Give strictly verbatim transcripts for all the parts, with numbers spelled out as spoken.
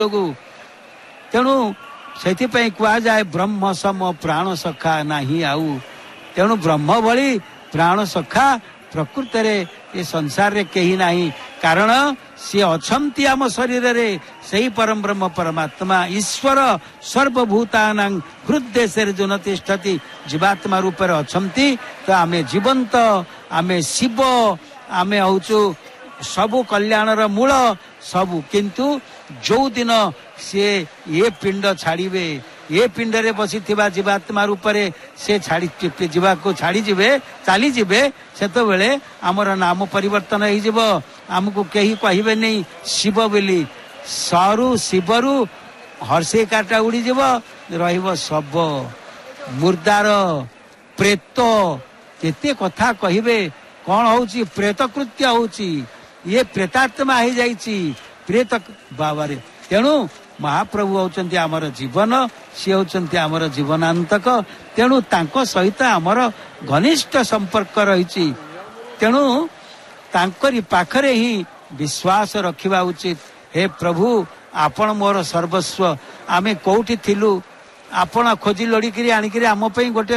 तेणु से कहुए ब्रह्म सम प्राण सखा नाही आउ। तेणु ब्रह्म भली प्राण सखा प्रकृत रे ये संसार रे कहीं नहीं। कारण सी अछंती आम शरीर रे सही परम ब्रह्म परमात्मा ईश्वर सर्वभूतानां हृदय से जो न तिष्ठति जीवात्मा रूप रे अछंती। तो आमे जीवंत आमे शिव आमे होचु सबु कल्याणर मूल सबु। किंतु जो दिन से ये पिंड छाड़िबे ये पिंड रे बसी थिबा जीवात्मा रूप रे से छाड़ी जीवा को छाड़ी जिबे चाली जिबे सेतो बेले हमर नाम परिवर्तन हो जिवो। हमको केही कहिबे नहीं शिव बोली सरू शिवरू हर्षे काटा उड़ी जिवो रहिबो सब मुर्दार प्रेत केते कथा कहिबे। कौन होउची प्रेत कृत्य होउची ये प्रेतात्मा हो जाइची प्रेत बाबारे। तेणु महाप्रभु होचंती आमर जीवन सी होचंती आमर जीवनांतक। तेणु तांको सहित आमर घनिष्ठ संपर्क रहिची। तेणु तांकरी पाखरे ही विश्वास रखिबा उचित। हे प्रभु आपण मोर सर्वस्व आमे कोठी थिलु आपण खोजी लड़िकी आनिकी आम गोटे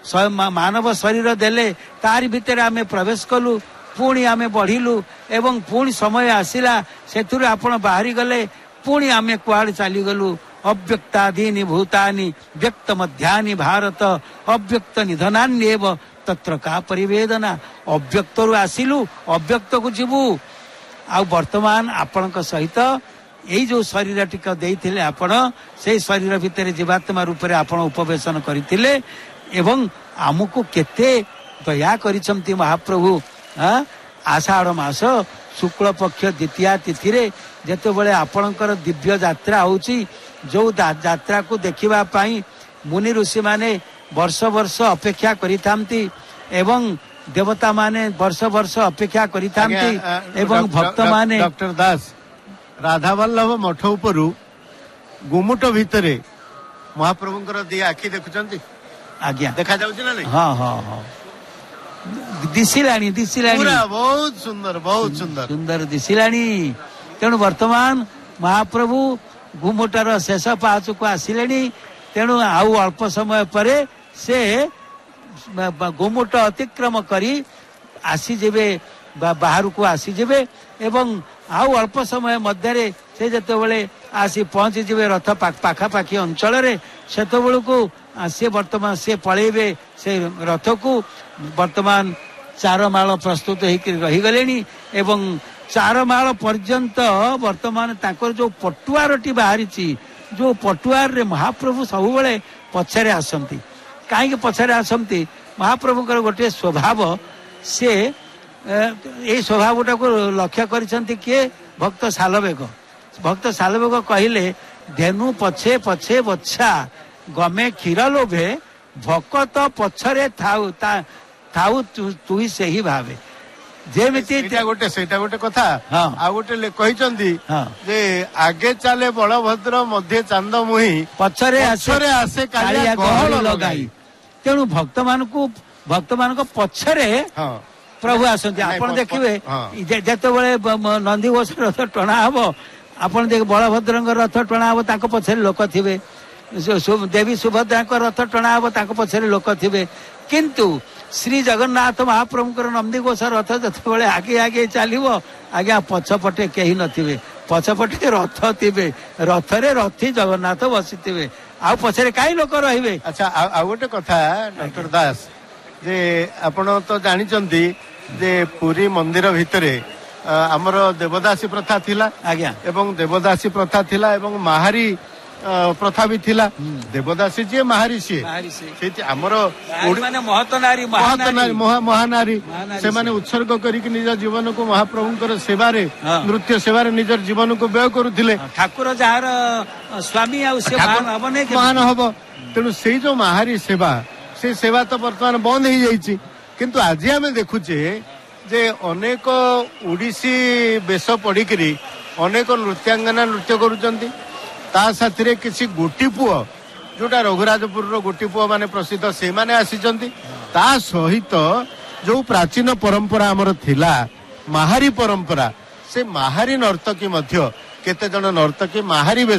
मानव शरीर देले तारि भितर आमे प्रवेश कलु पुणी आमे बढ़िलु एवं पुणी समय आसिला सेथुरे आपण बाहरी गले पुणी आमे कुआड़ चली गलु। अव्यक्तादीनि भूतानि व्यक्त मध्यानि भारत अव्यक्त निधनान्येव तत्र का परिवेदना। अव्यक्त रु आसिलु अव्यक्त को जीवु। आ वर्तमान आपण सहित यही जो शरीर टिक देइथिले आपण से शरीर भितर जीवात्मा रूप रे आपण उपवेशन करिथिले एवं आमको केते दया करिसंती महाप्रभु। हाँ आषाढ़ मास शुक्ल पक्ष द्वितीया तिथि रे जेते बळे आपणकर दिव्य यात्रा होउची जो यात्रा को देखिबा पाई मुनि ऋषि माने वर्ष वर्ष अपेक्षा करिथांती एवं देवता माने वर्ष वर्ष अपेक्षा करिथांती एवं भक्त माने। डॉक्टर दास राधा वल्लभ मठ उपरु गुमुट भितरे महाप्रभुंकर दी आखि देखुचंती आज्ञा देखा जाउची ना नहीं। हां हां हां दिसिलानी दिसिलानी पूरा बहुत सुंदर बहुत सुंदर सुंदर दिसिलानी। तेणु वर्तमान महाप्रभु गुमुटार शेष पाच को आसिले। तेणु आउ अल्प समय परे से गुमुट अतिक्रम करी आसी जेबे बाहर को आसी जेबे एवं आउ अल्प समय मध्य से जेते बळे आसी पहुंची जेबे रथ पाखापाखी अंचल रे सेतो बेलू को से वर्तमान से पळेबे से रथ को वर्तमान चार माल प्रस्तुत होकर रही गले एवं चार माल पर्यंत वर्तमान ताकर जो पटुआरटी बाहरी जो पटुआर रे महाप्रभु सब बेले पछरे आसंती। कहीं पछरे आसंती महाप्रभुकर गोटे स्वभाव से ए स्वभावटा को लक्ष्य करिसंती किए भक्त सालवेग। भक्त सालवेग कहले धेनु पछे पछे बच्छा गमे क्षीर लोभे भकत पछरे थाउ थाउ तु ही से ही भावे जेमिति गोटे सेटा गोटे कथा। हाँ आ गोटे कहिचंती हाँ जे आगे चले बलभद्र मध्य चांद मुही पछरे पछरे आसे कालिया गहल लगाई। तेणु भक्त मान को भक्त मान को पछरे हाँ प्रभु आसंती। आपण देखिबे जेते बेले नंदी घोष रथ टणा हबो आपण देख बलभद्रंग रथ टणा हबो ताको पछरे लोक थिबे देवी सुभद्रा रथ टणा हबो ताको पछरे लोक थिबे। किंतु श्री जगन्नाथ महाप्रभुकर नंदी घोष रथ जते बेले आगे आगे चलिबो आज्ञा पछपटे केही नथिबे पछपटे रथ थिबे रथ रे रथी जगन्नाथ बसिथिबे आ पछरे काई लोक रहिबे। अच्छा आ गोटे कथा डॉक्टर दास जे आपण तो जानिचंती जे पुरी मंदिर भितरे आमर देवदासी प्रथा थिला आज्ञा एवं देवदासी प्रथा थिला एवं माहारी प्रथा भी थिला। देवदासी जी माहारी सी आमर माने महत नारी महानारी महानारी से माने उत्सर्ग करिक निज जीवन को महाप्रभुंकर सेवारे नृत्य सेवारे निज जीवन को व्यय करुथिले। ठाकुर जहार स्वामी आ से महान हबो। तेणु से जो माहारी सेवा से सेवा तो वर्तमान बंद हो जाइए। किंतु आज आम देखुचे जे अनेक ओडिसी बेश पढ़िकी अनेक नृत्यांगना नृत्य करुचंती ता साथी किसी गोटी पुओ जोटा रघुराजपुर गोटी पुओ माने प्रसिद्ध से माने आसीचंती ता सहित जो प्राचीन परंपरा हमर थिला माहारी परंपरा से माहारी नर्तकी मध्य କେତେ ଜଣ ନର୍ତ୍ତକୀ ମାହାରୀ